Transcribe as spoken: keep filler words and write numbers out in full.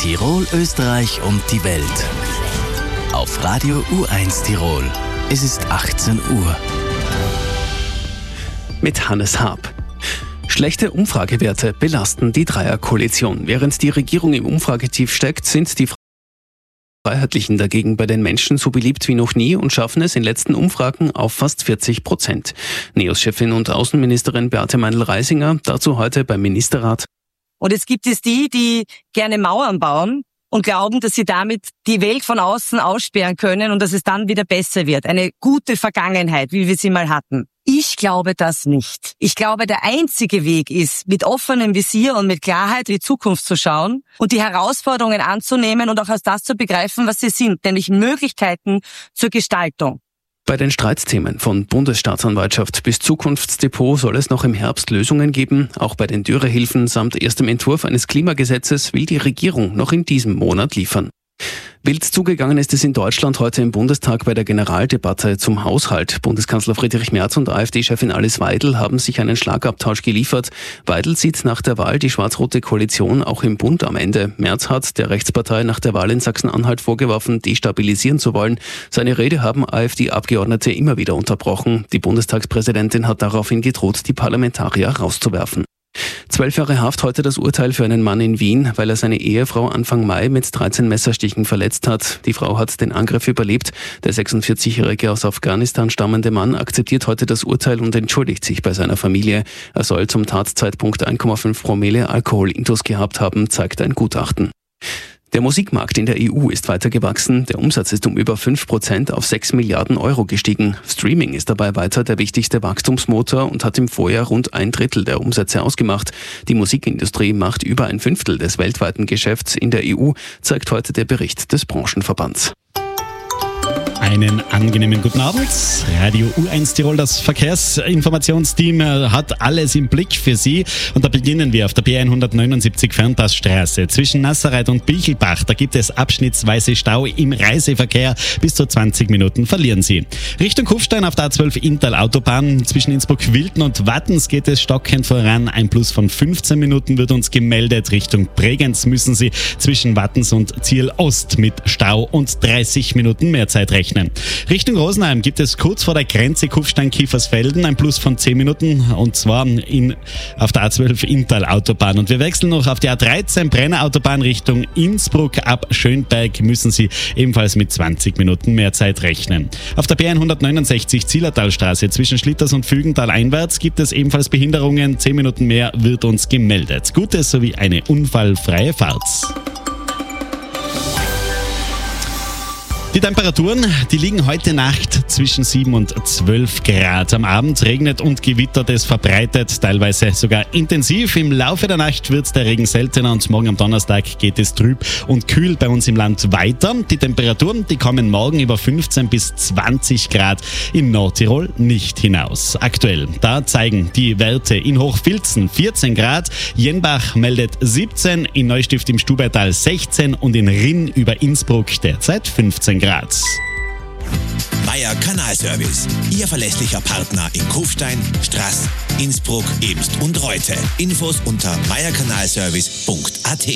Tirol, Österreich und die Welt. Auf Radio U eins Tirol. Es ist achtzehn Uhr. Mit Hannes Haab. Schlechte Umfragewerte belasten die Dreierkoalition. Während die Regierung im Umfragetief steckt, sind die Freiheitlichen dagegen bei den Menschen so beliebt wie noch nie und schaffen es in letzten Umfragen auf fast vierzig Prozent. NEOS-Chefin und Außenministerin Beate Meindl-Reisinger dazu heute beim Ministerrat. Und es gibt es die, die gerne Mauern bauen und glauben, dass sie damit die Welt von außen aussperren können und dass es dann wieder besser wird. Eine gute Vergangenheit, wie wir sie mal hatten. Ich glaube das nicht. Ich glaube, der einzige Weg ist, mit offenem Visier und mit Klarheit in die Zukunft zu schauen und die Herausforderungen anzunehmen und auch als das zu begreifen, was sie sind, nämlich Möglichkeiten zur Gestaltung. Bei den Streitthemen von Bundesstaatsanwaltschaft bis Zukunftsdepot soll es noch im Herbst Lösungen geben. Auch bei den Dürrehilfen samt erstem Entwurf eines Klimagesetzes will die Regierung noch in diesem Monat liefern. Wild zugegangen ist es in Deutschland heute im Bundestag bei der Generaldebatte zum Haushalt. Bundeskanzler Friedrich Merz und AfD-Chefin Alice Weidel haben sich einen Schlagabtausch geliefert. Weidel sieht nach der Wahl die schwarz-rote Koalition auch im Bund am Ende. Merz hat der Rechtspartei nach der Wahl in Sachsen-Anhalt vorgeworfen, destabilisieren zu wollen. Seine Rede haben AfD-Abgeordnete immer wieder unterbrochen. Die Bundestagspräsidentin hat daraufhin gedroht, die Parlamentarier rauszuwerfen. Zwölf Jahre Haft heute das Urteil für einen Mann in Wien, weil er seine Ehefrau Anfang Mai mit dreizehn Messerstichen verletzt hat. Die Frau hat den Angriff überlebt. Der sechsundvierzigjährige aus Afghanistan stammende Mann akzeptiert heute das Urteil und entschuldigt sich bei seiner Familie. Er soll zum Tatzeitpunkt eins Komma fünf Promille Alkoholintus gehabt haben, zeigt ein Gutachten. Der Musikmarkt in der E U ist weiter gewachsen. Der Umsatz ist um über fünf Prozent auf sechs Milliarden Euro gestiegen. Streaming ist dabei weiter der wichtigste Wachstumsmotor und hat im Vorjahr rund ein Drittel der Umsätze ausgemacht. Die Musikindustrie macht über ein Fünftel des weltweiten Geschäfts in der E U, zeigt heute der Bericht des Branchenverbands. Einen angenehmen guten Abend. Radio U eins Tirol, das Verkehrsinformationsteam hat alles im Blick für Sie. Und da beginnen wir auf der B hundertneunundsiebzig Fernpassstraße zwischen Nasserreit und Bichelbach. Da gibt es abschnittsweise Stau im Reiseverkehr. Bis zu zwanzig Minuten verlieren Sie. Richtung Kufstein auf der A zwölf Inntal-Autobahn zwischen Innsbruck-Wilden und Wattens geht es stockend voran. Ein Plus von fünfzehn Minuten wird uns gemeldet. Richtung Bregenz müssen Sie zwischen Wattens und Ziel Ost mit Stau und dreißig Minuten mehr Zeit rechnen. Richtung Rosenheim gibt es kurz vor der Grenze Kufstein-Kiefersfelden ein Plus von zehn Minuten und zwar in, auf der A zwölf Inntal-Autobahn. Und wir wechseln noch auf die A dreizehn Brenner-Autobahn Richtung Innsbruck. Ab Schönberg müssen Sie ebenfalls mit zwanzig Minuten mehr Zeit rechnen. Auf der B hundertneunundsechzig Zillertalstraße zwischen Schlitters und Fügental einwärts gibt es ebenfalls Behinderungen. zehn Minuten mehr wird uns gemeldet. Gutes sowie eine unfallfreie Fahrt. Die Temperaturen, die liegen heute Nacht zwischen sieben und zwölf Grad. Am Abend regnet und gewittert es verbreitet, teilweise sogar intensiv. Im Laufe der Nacht wird der Regen seltener und morgen am Donnerstag geht es trüb und kühl bei uns im Land weiter. Die Temperaturen, die kommen morgen über fünfzehn bis zwanzig Grad in Nordtirol nicht hinaus. Aktuell, da zeigen die Werte in Hochfilzen vierzehn Grad, Jenbach meldet siebzehn, in Neustift im Stubaital sechzehn und in Rinn über Innsbruck derzeit fünfzehn Grad. Meier Kanalservice, Ihr verlässlicher Partner in Kufstein, Straß, Innsbruck, Eemst und Reute. Infos unter meierkanalservice punkt a t.